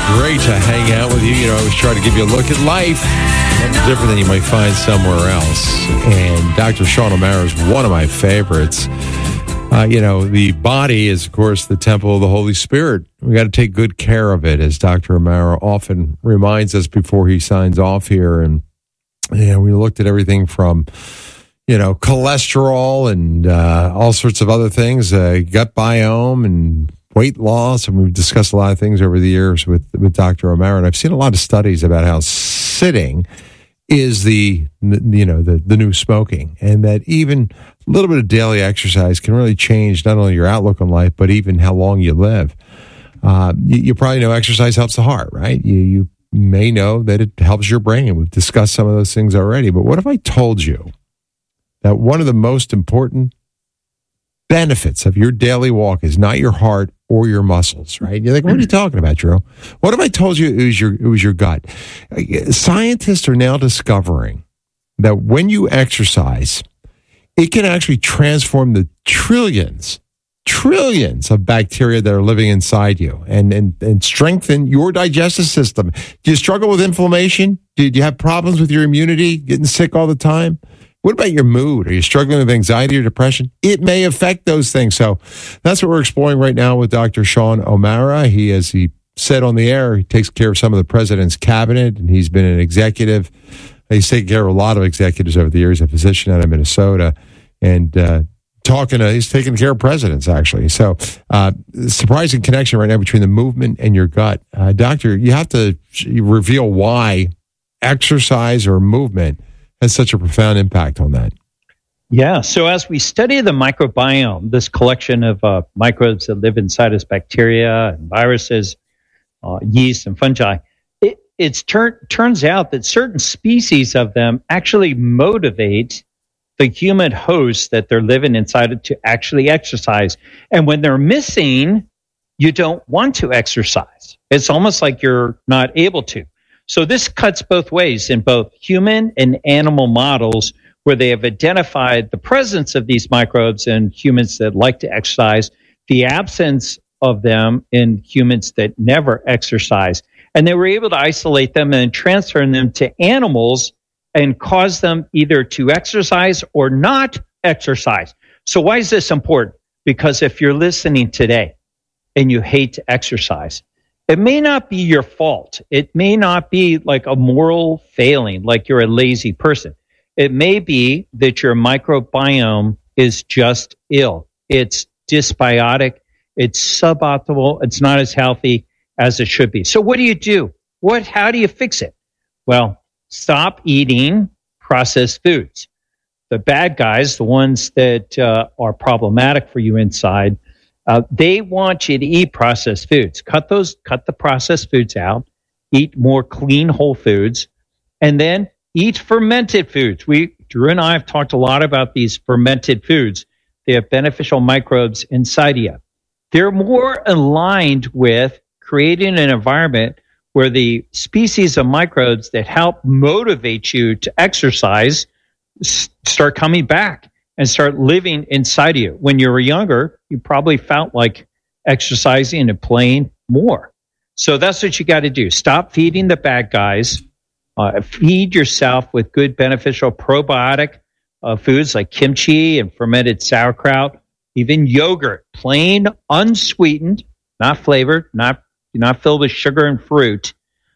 Great to hang out with you. I always try to give you a look at life. That's different than you might find somewhere else. And Dr. Sean O'Mara is one of my favorites. The body is, of course, the temple of the Holy Spirit. We got to take good care of it, as Dr. O'Mara often reminds us before he signs off here. And we looked at everything from cholesterol and all sorts of other things, gut biome and weight loss, and we've discussed a lot of things over the years with Dr. O'Mara. And I've seen a lot of studies about how sitting is the new smoking, and that even a little bit of daily exercise can really change not only your outlook on life, but even how long you live. You probably know exercise helps the heart, right? You may know that it helps your brain, and we've discussed some of those things already. But what if I told you that one of the most important benefits of your daily walk is not your heart or your muscles, right? You're like, what are you talking about, Drew? What if I told you it was your gut? Scientists are now discovering that when you exercise, it can actually transform the trillions of bacteria that are living inside you and strengthen your digestive system. Do you struggle with inflammation? Do you have problems with your immunity, getting sick all the time? What about your mood? Are you struggling with anxiety or depression? It may affect those things. So that's what we're exploring right now with Dr. Sean O'Mara. He, as he said on the air, he takes care of some of the president's cabinet, and he's been an executive. He's taken care of a lot of executives over the years, a physician out of Minnesota, and he's taking care of presidents, actually. So surprising connection right now between the movement and your gut. Doctor, you have to reveal why exercise or movement has such a profound impact on that. Yeah. So as we study the microbiome, this collection of microbes that live inside us, bacteria and viruses, yeast and fungi, it turns out that certain species of them actually motivate the human host that they're living inside it to actually exercise. And when they're missing, you don't want to exercise. It's almost like you're not able to. So this cuts both ways in both human and animal models, where they have identified the presence of these microbes in humans that like to exercise, the absence of them in humans that never exercise. And they were able to isolate them and transfer them to animals and cause them either to exercise or not exercise. So why is this important? Because if you're listening today and you hate to exercise, it may not be your fault. It may not be like a moral failing, like you're a lazy person. It may be that your microbiome is just ill. It's dysbiotic. It's suboptimal. It's not as healthy as it should be. So what do you do? How do you fix it? Well, stop eating processed foods. The bad guys, the ones that are problematic for you inside, they want you to eat processed foods. Cut the processed foods out, eat more clean whole foods, and then eat fermented foods. Drew and I have talked a lot about these fermented foods. They have beneficial microbes inside you. They're more aligned with creating an environment where the species of microbes that help motivate you to exercise start coming back and start living inside of you. When you were younger, you probably felt like exercising and playing more. So that's what you got to do. Stop feeding the bad guys. Feed yourself with good, beneficial probiotic foods like kimchi and fermented sauerkraut, even yogurt, plain, unsweetened, not flavored, not filled with sugar and fruit.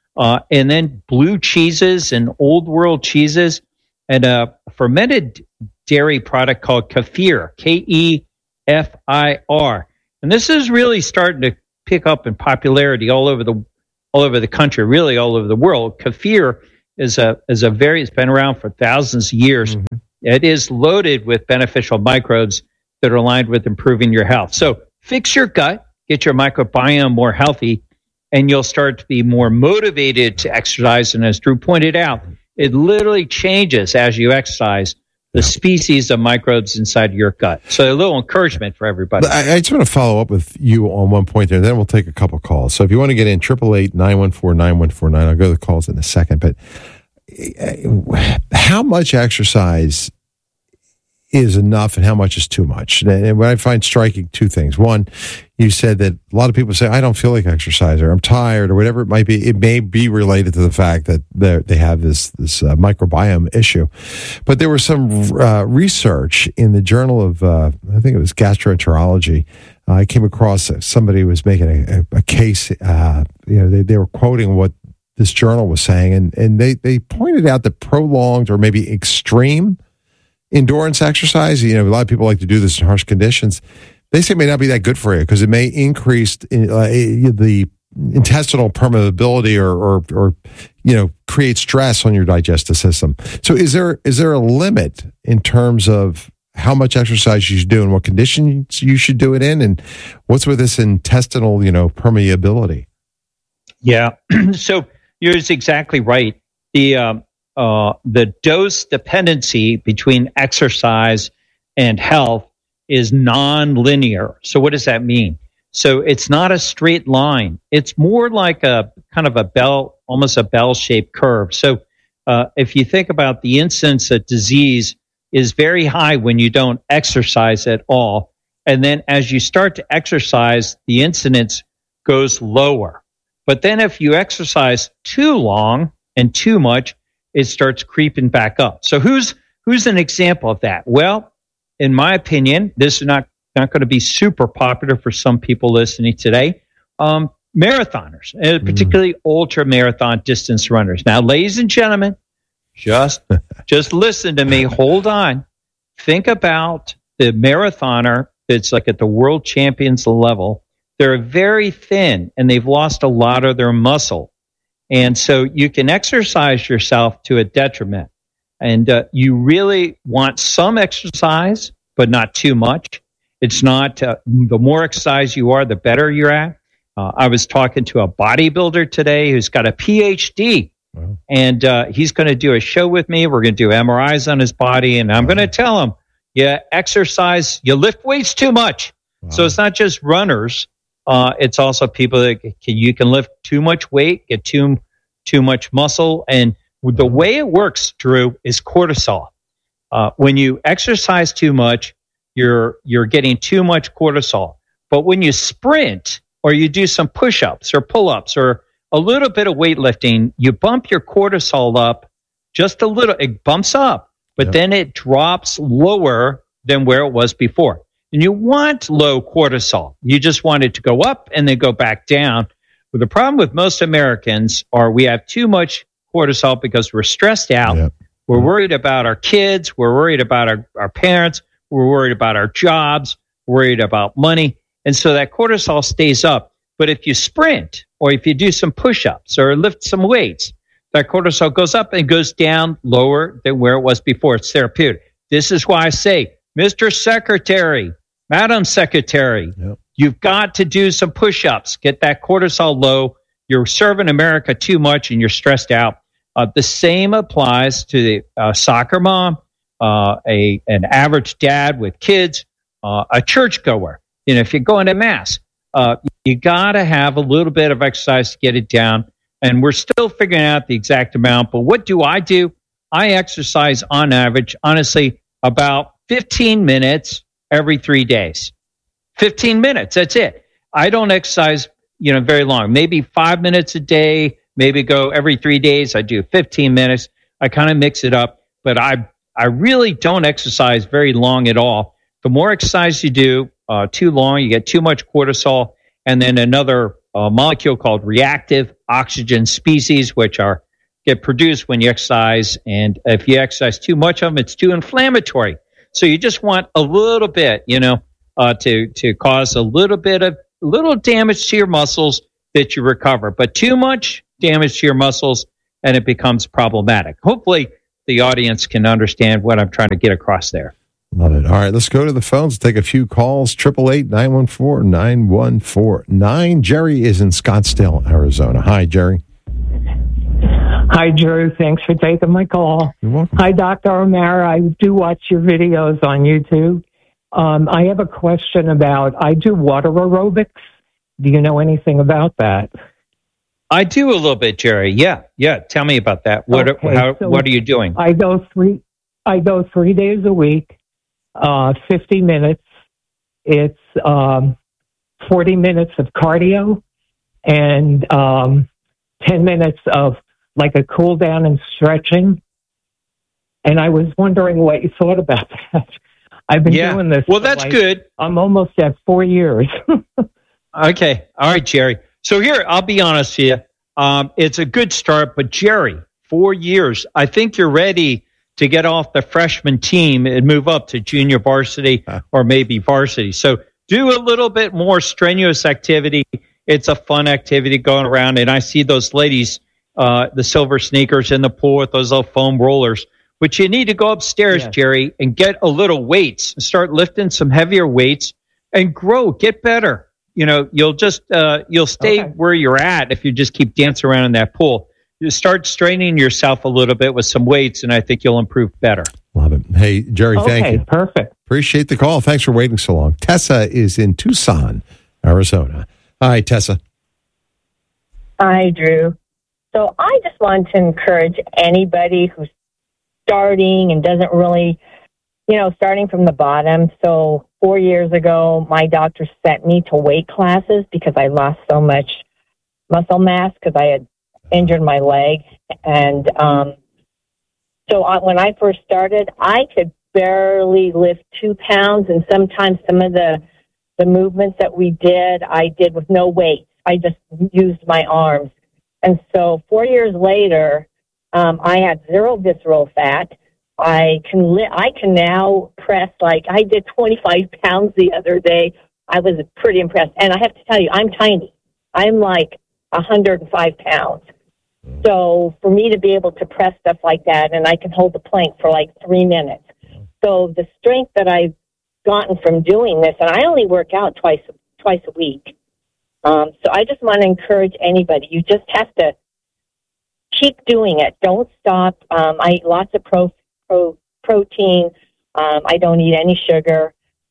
And then blue cheeses and old world cheeses, and a fermented dairy product called kefir, Kefir. And this is really starting to pick up in popularity all over the country, really all over the world. Kefir it's been around for thousands of years. Mm-hmm. It is loaded with beneficial microbes that are aligned with improving your health. So fix your gut, get your microbiome more healthy, and you'll start to be more motivated to exercise. And as Drew pointed out, it literally changes as you exercise the species of microbes inside your gut. So a little encouragement for everybody. I just want to follow up with you on one point there, then we'll take a couple calls. So if you want to get in, 888-914-9149. I'll go to the calls in a second. But how much exercise is enough and how much is too much? And what I find striking, two things. One, you said that a lot of people say, I don't feel like exercise, or I'm tired, or whatever it might be. It may be related to the fact that they have this microbiome issue. But there was some research in the Journal of, I think it was Gastroenterology. I came across somebody who was making a case. They were quoting what this journal was saying, and they pointed out that prolonged or maybe extreme endurance exercise, a lot of people like to do this in harsh conditions. They say it may not be that good for you because it may increase the intestinal permeability or create stress on your digestive system. So is there a limit in terms of how much exercise you should do and what conditions you should do it in, and what's with this intestinal permeability? Yeah. So you're exactly right. The dose dependency between exercise and health is non-linear. So what does that mean? So it's not a straight line. It's more like a kind of a bell, almost a bell-shaped curve. So if you think about the incidence of disease is very high when you don't exercise at all. And then as you start to exercise, the incidence goes lower. But then if you exercise too long and too much, it starts creeping back up. So who's an example of that? Well, in my opinion, this is not going to be super popular for some people listening today. Marathoners, particularly ultra marathon distance runners. Now, ladies and gentlemen, just listen to me. Hold on. Think about the marathoner that's like at the world champions level. They're very thin and they've lost a lot of their muscle. And so you can exercise yourself to a detriment. And you really want some exercise, but not too much. It's not, the more exercise you are, the better you're at. I was talking to a bodybuilder today who's got a PhD. Wow. And he's going to do a show with me. We're going to do MRIs on his body. And I'm going to tell him, exercise, you lift weights too much. Wow. So it's not just runners. It's also people that you can lift too much weight, get too much muscle. And the way it works, Drew, is cortisol. When you exercise too much, you're getting too much cortisol. But when you sprint or you do some push-ups or pull-ups or a little bit of weightlifting, you bump your cortisol up just a little. It bumps up, but then it drops lower than where it was before. And you want low cortisol. You just want it to go up and then go back down. But the problem with most Americans are we have too much cortisol because we're stressed out. Yep. We're worried about our kids. We're worried about our parents. We're worried about our jobs. Worried about money. And so that cortisol stays up. But if you sprint or if you do some push-ups or lift some weights, that cortisol goes up and goes down lower than where it was before. It's therapeutic. This is why I say, Mr. Secretary, Madam Secretary, you've got to do some push-ups. Get that cortisol low. You're serving America too much and you're stressed out. The same applies to the soccer mom, an average dad with kids, a churchgoer. If you're going to mass, you got to have a little bit of exercise to get it down. And we're still figuring out the exact amount. But what do? I exercise on average, honestly, about 15 minutes every 3 days. 15 minutes, that's it. I don't exercise, very long. Maybe 5 minutes a day, maybe go every 3 days. I do 15 minutes. I kind of mix it up. But I really don't exercise very long at all. The more exercise you do, too long, you get too much cortisol. And then another molecule called reactive oxygen species, which get produced when you exercise. And if you exercise too much of them, it's too inflammatory. So you just want a little bit, to cause a little damage to your muscles that you recover. But too much damage to your muscles, and it becomes problematic. Hopefully, the audience can understand what I'm trying to get across there. Love it. All right, let's go to the phones. Take a few calls. 888-914-9149. Jerry is in Scottsdale, Arizona. Hi, Jerry. Hi, Drew. Thanks for taking my call. You're welcome. Hi, Dr. O'Mara. I do watch your videos on YouTube. I have a question I do water aerobics. Do you know anything about that? I do a little bit, Jerry. Yeah. Tell me about that. What are you doing? I go 3 days a week. 50 minutes. It's 40 minutes of cardio and 10 minutes of like a cool down and stretching. And I was wondering what you thought about that. I've been doing this. Well, that's good. I'm almost at 4 years. Okay. All right, Jerry. So here, I'll be honest with you. It's a good start, but Jerry, 4 years. I think you're ready to get off the freshman team and move up to junior varsity or maybe varsity. So do a little bit more strenuous activity. It's a fun activity going around. And I see those ladies, the silver sneakers in the pool with those little foam rollers. But you need to go upstairs, Jerry, and get a little weights. Start lifting some heavier weights and grow. Get better. You know, you'll just you'll stay where you're at if you just keep dancing around in that pool. You start straining yourself a little bit with some weights, and I think you'll improve better. Love it. Hey, Jerry, thank you. Perfect. Appreciate the call. Thanks for waiting so long. Tessa is in Tucson, Arizona. Hi, Tessa. Hi, Drew. So I just want to encourage anybody who's starting and doesn't really, starting from the bottom. So 4 years ago, my doctor sent me to weight classes because I lost so much muscle mass because I had injured my leg. And when I first started, I could barely lift 2 pounds. And sometimes some of the movements that we did, I did with no weight. I just used my arms. And so 4 years later, I had 0 visceral fat. I can now press, like I did 25 pounds the other day. I was pretty impressed. And I have to tell you, I'm tiny. I'm like 105 pounds. So for me to be able to press stuff like that, and I can hold the plank for like 3 minutes. So the strength that I've gotten from doing this, and I only work out twice a week. So I just want to encourage anybody. You just have to keep doing it. Don't stop. I eat lots of protein. I don't eat any sugar,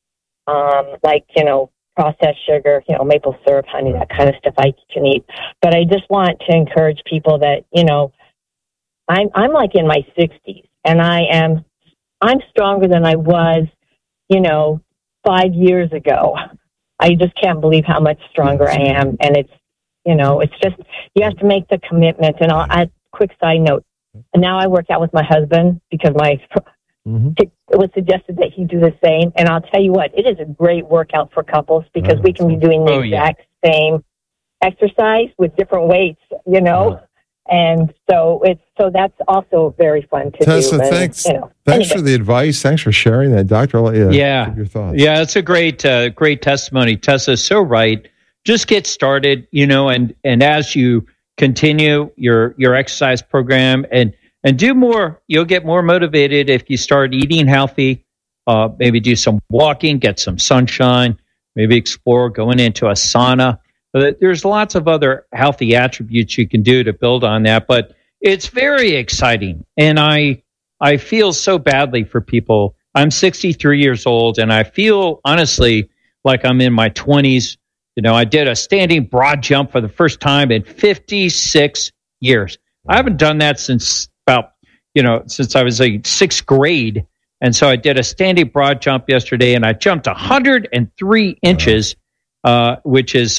processed sugar, maple syrup, honey, that kind of stuff I can eat. But I just want to encourage people that, I'm like in my 60s, and I'm stronger than I was, 5 years ago. I just can't believe how much stronger I am. And it's just, you have to make the commitment. And I'll add a quick side note. And now I work out with my husband because it was suggested that he do the same. And I'll tell you what, it is a great workout for couples because we can be doing the exact same exercise with different weights, And so that's also very fun to Tessa, do. And, thanks. Thanks for the advice. Thanks for sharing that, Doctor. Your thoughts. Yeah, it's a great testimony. Tessa's so right. Just get started, and as you continue your exercise program and do more, you'll get more motivated if you start eating healthy. Maybe do some walking, get some sunshine. Maybe explore going into a sauna. There's lots of other healthy attributes you can do to build on that, but it's very exciting. And I feel so badly for people. I'm 63 years old, and I feel, honestly, like I'm in my 20s. I did a standing broad jump for the first time in 56 years. I haven't done that since since I was in 6th grade. And so I did a standing broad jump yesterday, and I jumped 103 inches. Which is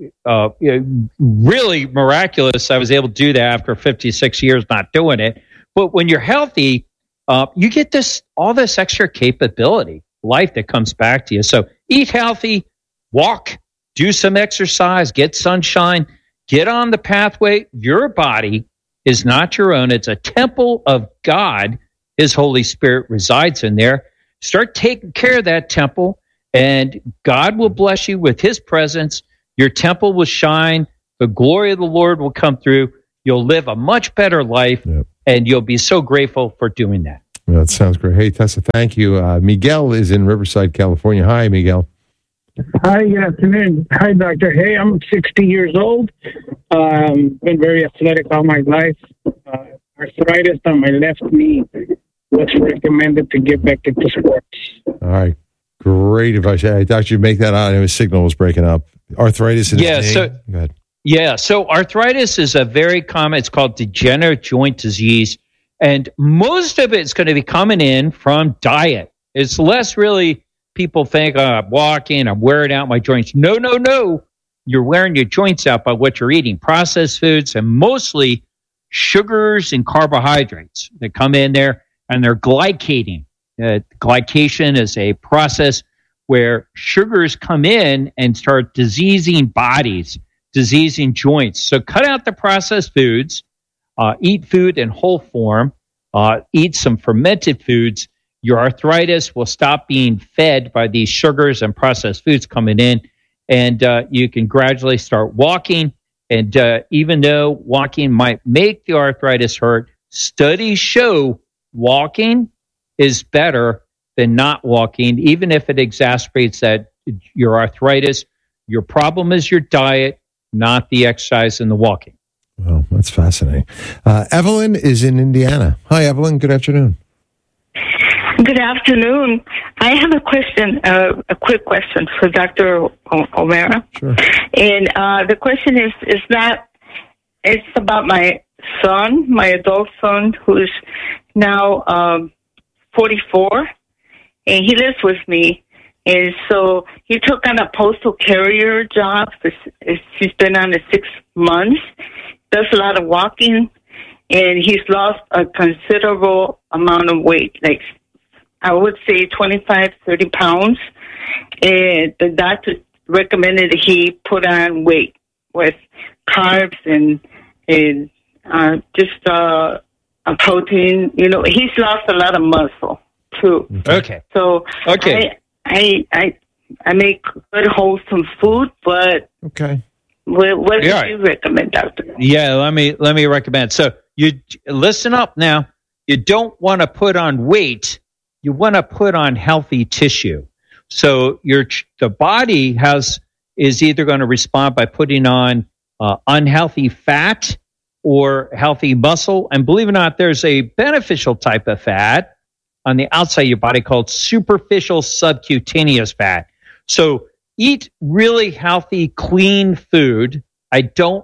really miraculous. I was able to do that after 56 years not doing it. But when you're healthy, you get all this extra capability, life that comes back to you. So eat healthy, walk, do some exercise, get sunshine, get on the pathway. Your body is not your own. It's a temple of God. His Holy Spirit resides in there. Start taking care of that temple. And God will bless you with his presence. Your temple will shine. The glory of the Lord will come through. You'll live a much better life, and you'll be so grateful for doing that. Well, that sounds great. Hey, Tessa, thank you. Miguel is in Riverside, California. Hi, Miguel. Hi, good afternoon. Hi, Doctor. Hey, I'm 60 years old. Been very athletic all my life. Arthritis on my left knee was recommended to get back into sports. All right. Great advice. Hey, Doctor, you make that out. His signal was breaking up. Arthritis in his knee? Go ahead. So arthritis is a very common, it's called degenerative joint disease. And most of it's going to be coming in from diet. It's less really people think, I'm walking, I'm wearing out my joints. No. You're wearing your joints out by what you're eating. Processed foods and mostly sugars and carbohydrates that come in there, and they're glycating. Glycation is a process where sugars come in and start diseasing bodies, diseasing joints. So cut out the processed foods, eat food in whole form, eat some fermented foods. Your arthritis will stop being fed by these sugars and processed foods coming in, and you can gradually start walking. And even though walking might make the arthritis hurt, studies show walking is better than not walking, even if it exacerbates that your arthritis. Your problem is your diet, not the exercise and the walking. Well, that's fascinating. Evelyn is in Indiana. Hi, Evelyn. Good afternoon. Good afternoon. I have a question, a quick question for Dr. O'Mara. Sure. And the question it's about my son, my adult son, who's now 44, and he lives with me. And so he took on a postal carrier job. He's been on it 6 months, does a lot of walking, and he's lost a considerable amount of weight, like I would say 25, 30 pounds. And the doctor recommended he put on weight with carbs and just a protein. You know, he's lost a lot of muscle too. Okay. So I make good wholesome food, but okay. What do you recommend, doctor? Yeah, let me recommend. So you listen up now. You don't want to put on weight. You want to put on healthy tissue. So the body is either going to respond by putting on unhealthy fat or healthy muscle. And believe it or not, there's a beneficial type of fat on the outside of your body called superficial subcutaneous fat. So eat really healthy, clean food. I don't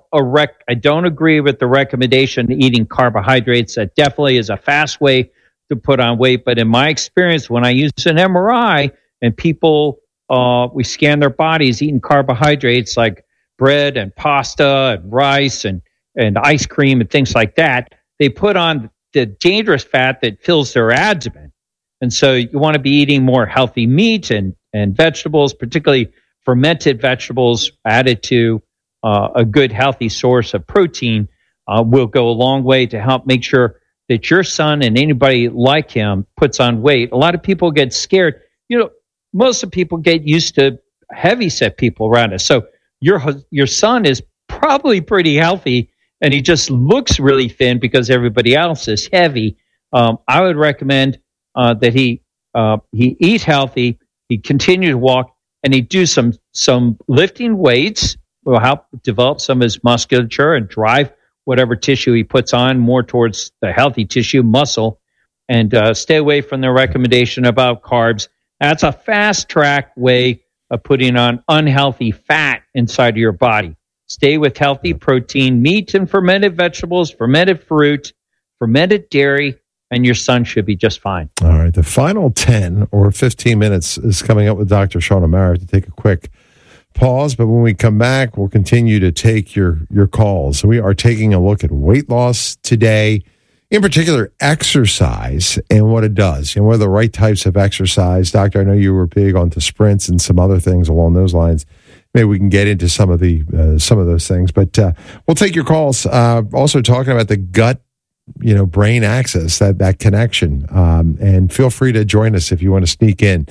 agree with the recommendation of eating carbohydrates. That definitely is a fast way to put on weight. But in my experience, when I use an MRI and people, we scan their bodies eating carbohydrates like bread and pasta and rice and ice cream and things like that, they put on the dangerous fat that fills their abdomen. And so you want to be eating more healthy meat and vegetables, particularly fermented vegetables added to a good healthy source of protein will go a long way to help make sure that your son and anybody like him puts on weight. A lot of people get scared. You know, most of people get used to heavy-set people around us. So your son is probably pretty healthy, and he just looks really thin because everybody else is heavy. I would recommend that he eat healthy, he continue to walk, and he do some lifting weights. Will help develop some of his musculature and drive whatever tissue he puts on more towards the healthy tissue, muscle, and stay away from the recommendation about carbs. That's a fast-track way of putting on unhealthy fat inside of your body. Stay with healthy protein, meat and fermented vegetables, fermented fruit, fermented dairy, and your son should be just fine. All right. The final 10 or 15 minutes is coming up with Dr. Sean O'Mara to take a quick pause, but when we come back, we'll continue to take your calls. So we are taking a look at weight loss today, in particular exercise and what it does, and what are the right types of exercise. Doctor, I know you were big onto sprints and some other things along those lines. Maybe we can get into some of those things, but we'll take your calls. Also talking about the gut, brain axis, that connection. And feel free to join us if you want to sneak in.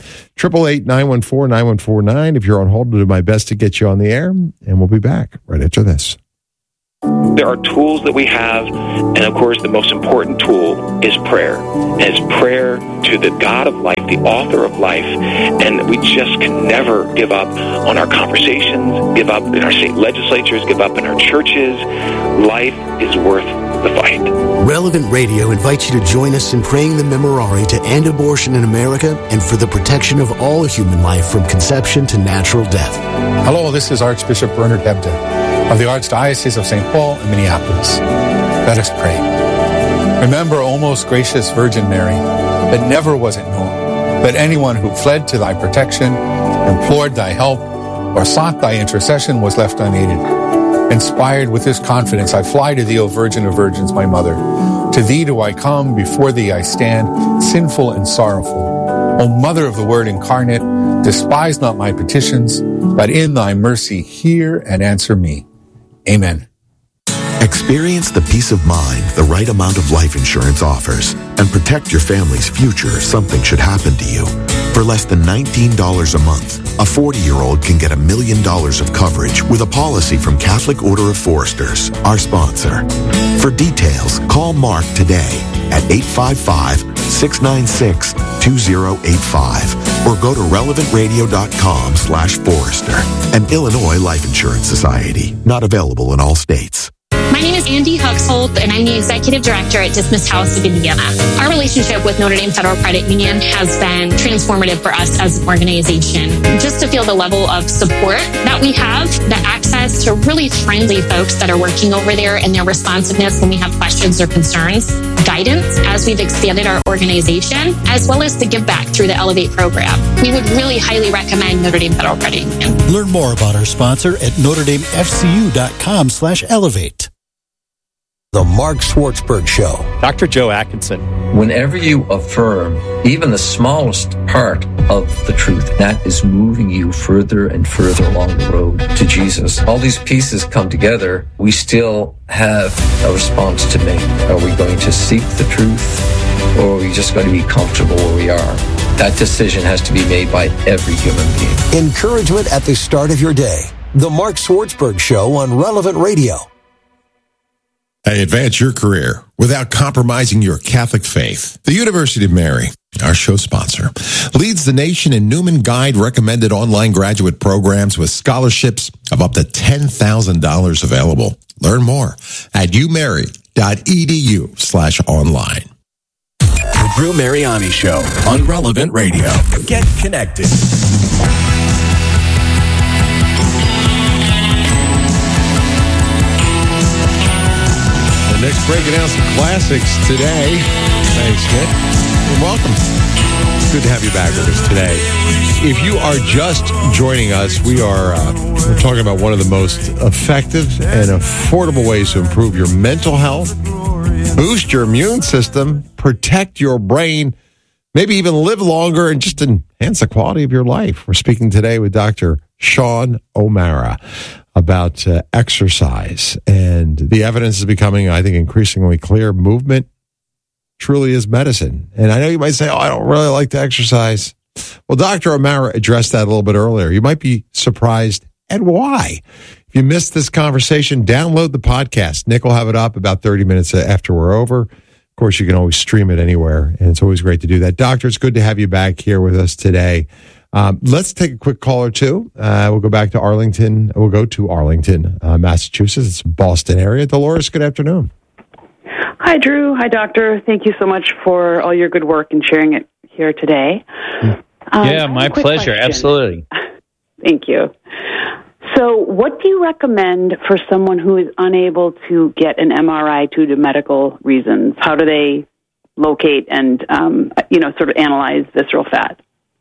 888-914-9149. If you're on hold, I'll do my best to get you on the air, and we'll be back right after this. There are tools that we have, and of course the most important tool is prayer. And it's prayer to the God of life, the author of life, and we just can never give up on our conversations, give up in our state legislatures, give up in our churches. Life is worth the fight. Relevant Radio invites you to join us in praying the Memorare to end abortion in America and for the protection of all human life from conception to natural death. Hello, this is Archbishop Bernard Hebda of the Archdiocese of St. Paul and Minneapolis. Let us pray. Remember, O most gracious Virgin Mary, that never was it known Let anyone who fled to thy protection, implored thy help, or sought thy intercession was left unaided. Inspired with this confidence, I fly to thee, O Virgin of Virgins, my mother. To thee do I come, before thee I stand, sinful and sorrowful. O Mother of the Word incarnate, despise not my petitions, but in thy mercy hear and answer me. Amen. Experience the peace of mind the right amount of life insurance offers and protect your family's future if something should happen to you. For less than $19 a month, a 40-year-old can get $1 million of coverage with a policy from Catholic Order of Foresters, our sponsor. For details, call Mark today at 855-696-2085 or go to relevantradio.com/Forester. An Illinois Life Insurance Society. Not available in all states. My name is Andy Huxholt, and I'm the Executive Director at Dismas House of Indiana. Our relationship with Notre Dame Federal Credit Union has been transformative for us as an organization. Just to feel the level of support that we have, the access to really friendly folks that are working over there, and their responsiveness when we have questions or concerns, guidance as we've expanded our organization, as well as the give back through the Elevate program. We would really highly recommend Notre Dame Federal Credit Union. Learn more about our sponsor at NotreDameFCU.com/elevate. The Mark Schwartzberg Show. Dr. Joe Atkinson. Whenever you affirm even the smallest part of the truth, that is moving you further and further along the road to Jesus. All these pieces come together. We still have a response to make. Are we going to seek the truth, or are we just going to be comfortable where we are? That decision has to be made by every human being. Encouragement at the start of your day. The Mark Schwartzberg Show on Relevant Radio. Hey, advance your career without compromising your Catholic faith. The University of Mary, our show sponsor, leads the nation in Newman Guide recommended online graduate programs with scholarships of up to $10,000 available. Learn more at umary.edu/online. The Drew Mariani Show on Relevant Radio. Get connected. Nick's breaking down some classics today. Thanks, Nick. You're welcome. Good to have you back with us today. If you are just joining us, we're talking about one of the most effective and affordable ways to improve your mental health, boost your immune system, protect your brain, maybe even live longer and just enhance the quality of your life. We're speaking today with Dr. Sean O'Mara about exercise, and the evidence is becoming, I think, increasingly clear. Movement truly is medicine. And I know you might say, I don't really like to exercise. Well, Dr. O'Mara addressed that a little bit earlier. You might be surprised at why. If you missed this conversation, download the podcast. Nick will have it up about 30 minutes after we're over. Of course, you can always stream it anywhere, and it's always great to do that. Doctor, it's good to have you back here with us today. Let's take a quick call or two. We'll go back to Arlington. We'll go to Arlington, Massachusetts. It's Boston area. Dolores, good afternoon. Hi, Drew. Hi, Doctor. Thank you so much for all your good work and sharing it here today. Yeah, my pleasure. Question. Absolutely. Thank you. So what do you recommend for someone who is unable to get an MRI due to medical reasons? How do they locate and, sort of analyze visceral fat?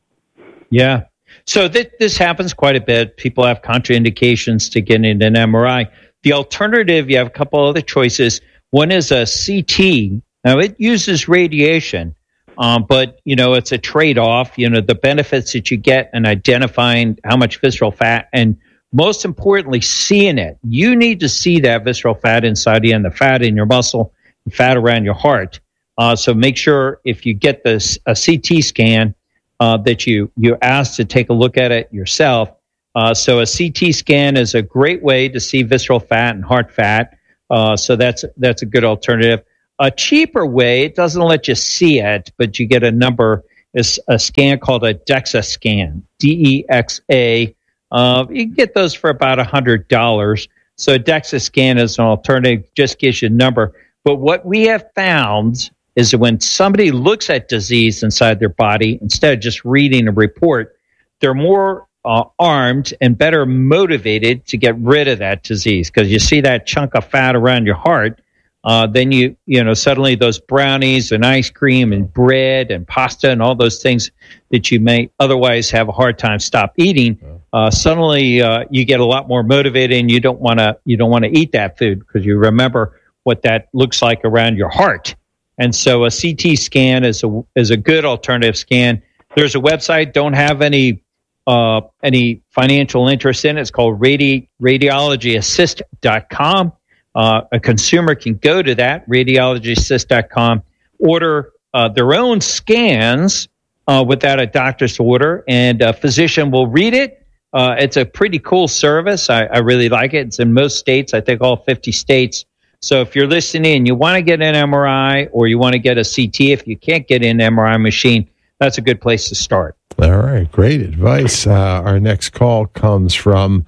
Yeah. So this happens quite a bit. People have contraindications to getting an MRI. The alternative, you have a couple other choices. One is a CT. Now, it uses radiation, but, it's a trade-off. The benefits that you get in identifying how much visceral fat, and most importantly, seeing it. You need to see that visceral fat inside you and the fat in your muscle, and fat around your heart. So make sure if you get a CT scan, that you ask to take a look at it yourself. So a CT scan is a great way to see visceral fat and heart fat. So that's a good alternative. A cheaper way, it doesn't let you see it, but you get a number, is a scan called a DEXA scan, DEXA. You can get those for about $100. So a DEXA scan is an alternative, just gives you a number. But what we have found is that when somebody looks at disease inside their body, instead of just reading a report, they're more armed and better motivated to get rid of that disease, because you see that chunk of fat around your heart. then you suddenly those brownies and ice cream and bread and pasta and all those things that you may otherwise have a hard time stop eating, suddenly you get a lot more motivated, and you don't want to eat that food because you remember what that looks like around your heart. And so a CT scan is a good alternative scan. There's a website, don't have any financial interest in it. It's called radiologyassist.com. A consumer can go to that, radiologyassist.com, order their own scans without a doctor's order, and a physician will read it. It's a pretty cool service. I really like it. It's in most states, I think all 50 states. So if you're listening and you want to get an MRI or you want to get a CT, if you can't get an MRI machine, that's a good place to start. All right. Great advice. Our next call comes from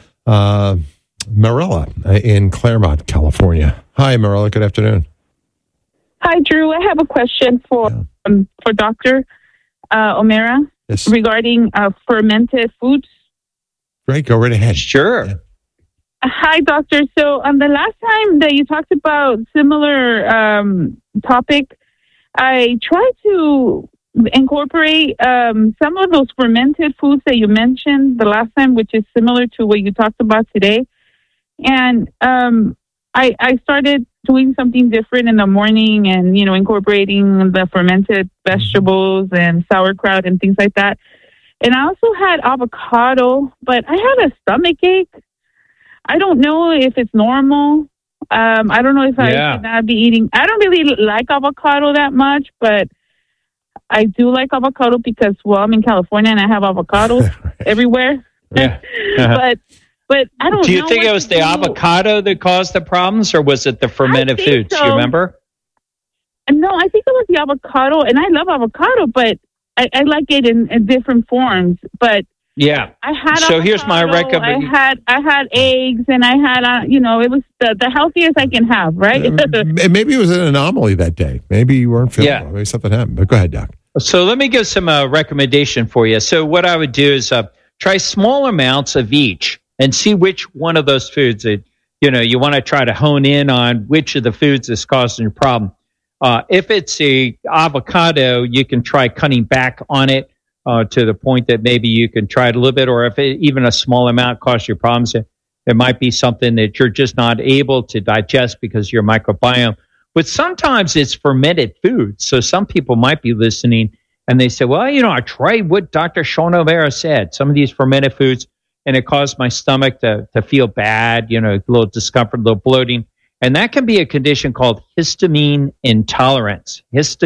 Marilla in Claremont, California. Hi, Marilla. Good afternoon. Hi, Drew. I have a question for Dr. O'Mara regarding fermented foods. Great. Go right ahead. Sure. Yeah. Hi, Doctor. So the last time that you talked about similar topic, I tried to incorporate some of those fermented foods that you mentioned the last time, which is similar to what you talked about today. And I started doing something different in the morning and, incorporating the fermented vegetables and sauerkraut and things like that. And I also had avocado, but I had a stomach ache. I don't know if it's normal. I don't know if I should not be eating. I don't really like avocado that much, but I do like avocado because, I'm in California and I have avocados everywhere. Yeah. But I don't know. Do you think it was the avocado that caused the problems, or was it the fermented foods? Do you remember? No, I think it was the avocado, and I love avocado, but I like it in different forms. But yeah, I had. So avocado, here's my recommendation. I had eggs, and I had it was the healthiest I can have, right? Maybe it was an anomaly that day. Maybe you weren't feeling well. Maybe something happened. But go ahead, Doc. So let me give some recommendation for you. So what I would do is try small amounts of each and see which one of those foods that you want to try to hone in on which of the foods is causing your problem. If it's a avocado, you can try cutting back on it to the point that maybe you can try it a little bit, or if even a small amount causes you problems, it might be something that you're just not able to digest because of your microbiome. But sometimes it's fermented foods. So some people might be listening and they say, well, I tried what Dr. Sean O'Mara said, some of these fermented foods, and it caused my stomach to feel bad, a little discomfort, a little bloating. And that can be a condition called histamine intolerance.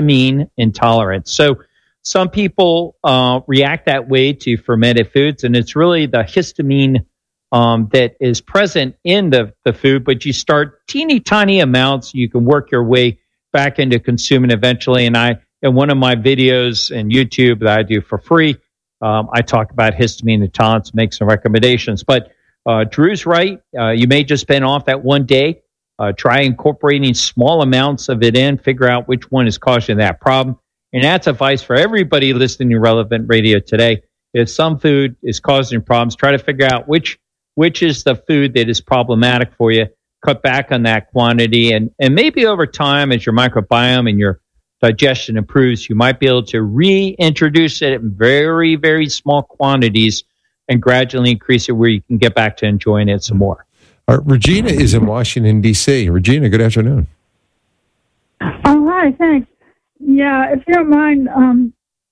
So some people react that way to fermented foods, and it's really the histamine that is present in the food, but you start teeny tiny amounts. You can work your way back into consuming eventually. And in one of my videos in YouTube that I do for free, I talk about histamine intolerance, make some recommendations. But Drew's right. You may just been off that one day. Try incorporating small amounts of it in, figure out which one is causing that problem. And that's advice for everybody listening to Relevant Radio today. If some food is causing problems, try to figure out which is the food that is problematic for you. Cut back on that quantity. And maybe over time, as your microbiome and your digestion improves, you might be able to reintroduce it in very, very small quantities and gradually increase it where you can get back to enjoying it some more. Regina is in Washington, D.C. Regina, good afternoon. Oh, hi, thanks. Yeah, if you don't mind,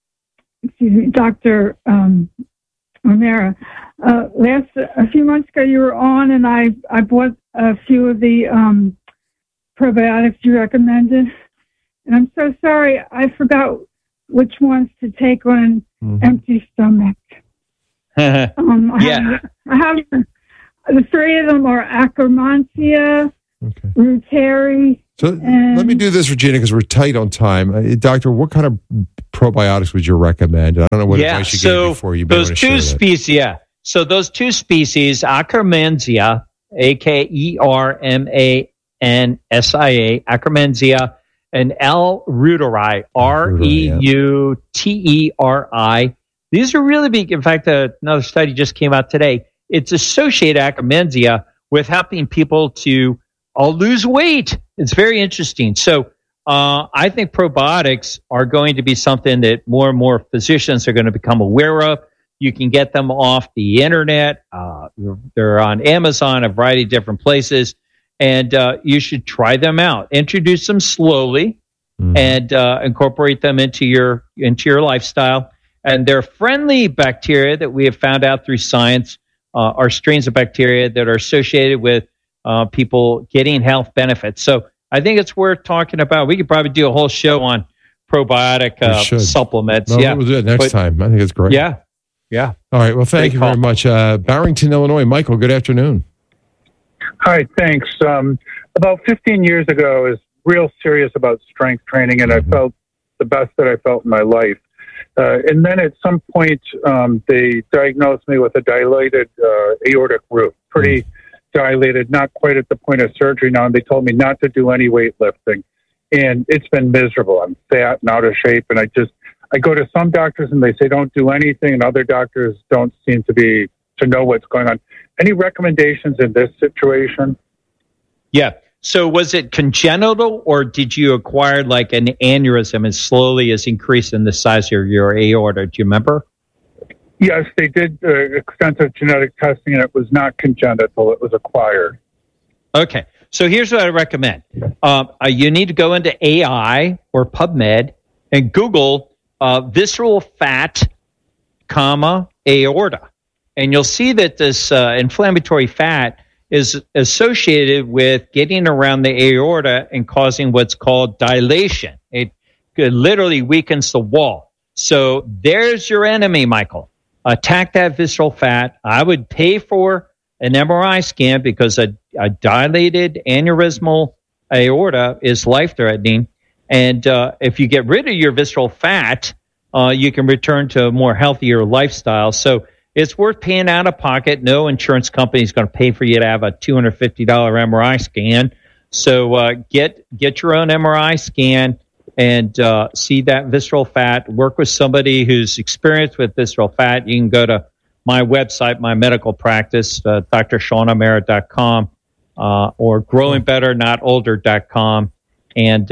Dr. O'Mara, a few months ago you were on, and I bought a few of the probiotics you recommended, and I'm so sorry I forgot which ones to take on an empty stomach. I have the three of them are Akkermansia, Ruteri. So let me do this, Regina, because we're tight on time. Doctor, what kind of probiotics would you recommend? I don't know what advice you gave before. You those two species, So those two species, Akkermansia, Akermansia, Akkermansia, and L. reuteri, Reuteri. These are really big. In fact, another study just came out today. It's associated Akkermansia with helping people to I'll lose weight. It's very interesting. So I think probiotics are going to be something that more and more physicians are going to become aware of. You can get them off the internet. They're on Amazon, a variety of different places, and you should try them out. Introduce them slowly and incorporate them into your lifestyle. And they're friendly bacteria that we have found out through science are strains of bacteria that are associated with people getting health benefits. So I think it's worth talking about. We could probably do a whole show on probiotic supplements. No, we'll do it next time. I think it's great. Yeah. Yeah. All right. Well, thank you very much. Barrington, Illinois. Michael, good afternoon. Hi, thanks. About 15 years ago, I was real serious about strength training, and I felt the best that I felt in my life. And then at some point, they diagnosed me with a dilated aortic root, pretty dilated, not quite at the point of surgery now. And they told me not to do any weightlifting. And it's been miserable. I'm fat and out of shape. And I go to some doctors and they say don't do anything, and other doctors don't seem to know what's going on. Any recommendations in this situation? Yeah. So was it congenital, or did you acquire like an aneurysm and slowly is increasing the size of your aorta? Do you remember? Yes, they did extensive genetic testing, and it was not congenital. It was acquired. Okay. So here's what I recommend. You need to go into AI or PubMed and Google visceral fat, aorta. And you'll see that this inflammatory fat is associated with getting around the aorta and causing what's called dilation. It literally weakens the wall. So there's your enemy, Michael. Attack that visceral fat. I would pay for an MRI scan because a dilated aneurysmal aorta is life-threatening. And if you get rid of your visceral fat, you can return to a more healthier lifestyle. So it's worth paying out of pocket. No insurance company is going to pay for you to have a $250 MRI scan. So get your own MRI scan and see that visceral fat. Work with somebody who's experienced with visceral fat. You can go to my website, my medical practice, DrSeanO'Mara.com, or growingbetterNotOlder.com. And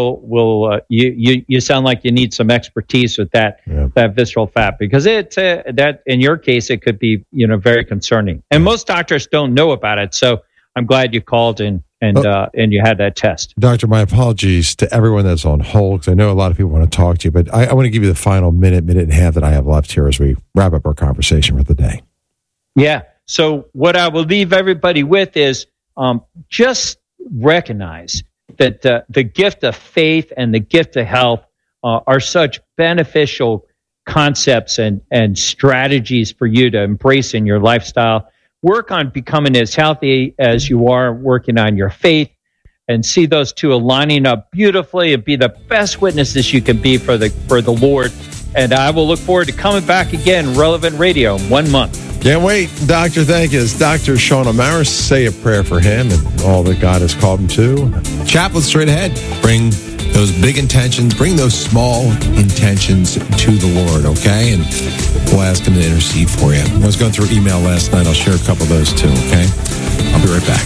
you sound like you need some expertise with that visceral fat, because that in your case it could be very concerning, and most doctors don't know about it. So I'm glad you called and you had that test. Doctor, my apologies to everyone that's on hold, because I know a lot of people want to talk to you, but I want to give you the final minute and a half that I have left here as we wrap up our conversation for the day. Yeah. So what I will leave everybody with is just recognize that the gift of faith and the gift of health are such beneficial concepts and strategies for you to embrace in your lifestyle. Work on becoming as healthy as you are, working on your faith, and see those two aligning up beautifully, and be the best witnesses you can be for the Lord. And I will look forward to coming back again, Relevant Radio, in 1 month. Can't wait. Doctor, thank you. It's Dr. Sean O'Mara. Say a prayer for him and all that God has called him to. Chaplain, straight ahead. Bring those big intentions, bring those small intentions to the Lord, okay? And we'll ask him to intercede for you. I was going through email last night. I'll share a couple of those too, okay? I'll be right back.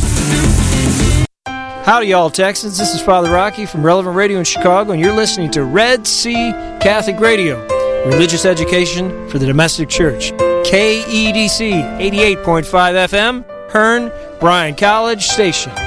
Howdy, y'all Texans. This is Father Rocky from Relevant Radio in Chicago, and you're listening to Red Sea Catholic Radio, religious education for the domestic church. KEDC 88.5 FM, Hearn, Bryan College Station.